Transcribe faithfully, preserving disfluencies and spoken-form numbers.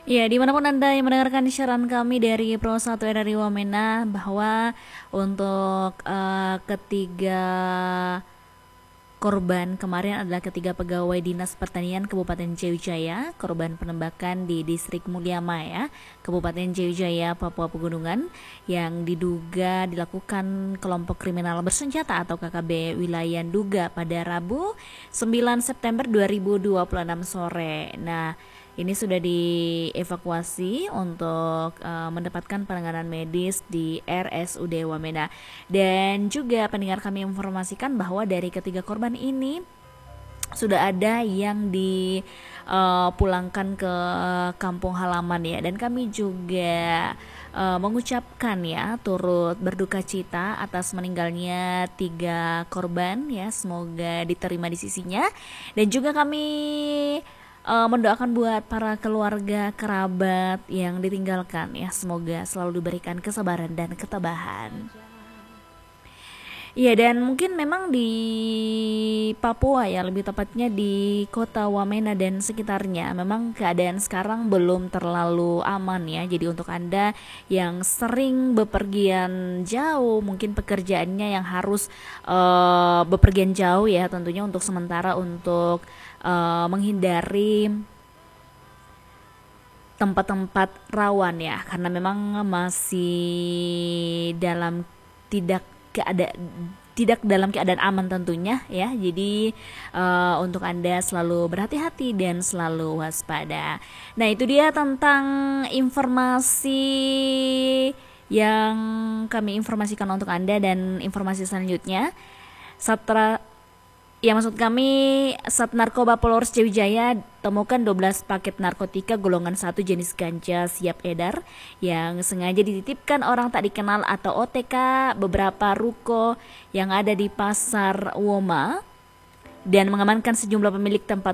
Ya, dimanapun Anda yang mendengarkan siaran kami dari Pro satu R R I Wamena, bahwa untuk eh, ketiga korban kemarin adalah ketiga pegawai Dinas Pertanian Kabupaten Jayujaya, korban penembakan di Distrik Mulyamaya, Kabupaten Jayujaya, Papua Pegunungan, yang diduga dilakukan kelompok kriminal bersenjata atau K K B wilayah Duga pada Rabu sembilan September dua ribu dua puluh enam sore. Nah, ini sudah dievakuasi untuk uh, mendapatkan penanganan medis di R S U D Wamena. Dan juga pendengar kami informasikan bahwa dari ketiga korban ini sudah ada yang dipulangkan ke kampung halaman ya, dan kami juga uh, mengucapkan ya turut berduka cita atas meninggalnya tiga korban ya, semoga diterima di sisinya. Dan juga kami uh, mendoakan buat para keluarga kerabat yang ditinggalkan ya, semoga selalu diberikan kesabaran dan ketabahan. Iya, dan mungkin memang di Papua ya, lebih tepatnya di kota Wamena dan sekitarnya, memang keadaan sekarang belum terlalu aman ya. Jadi untuk Anda yang sering bepergian jauh, mungkin pekerjaannya yang harus uh, bepergian jauh ya, tentunya untuk sementara untuk uh, menghindari tempat-tempat rawan ya, karena memang masih dalam tidak keadaan tidak dalam keadaan aman tentunya ya. Jadi uh, untuk Anda selalu berhati-hati dan selalu waspada. Nah, itu dia tentang informasi yang kami informasikan untuk Anda. Dan informasi selanjutnya, Satra Ya, maksud kami, Sat Narkoba Polres Jayujaya temukan dua belas paket narkotika golongan satu jenis ganja siap edar yang sengaja dititipkan orang tak dikenal atau O T K beberapa ruko yang ada di Pasar Woma, dan mengamankan sejumlah pemilik tempat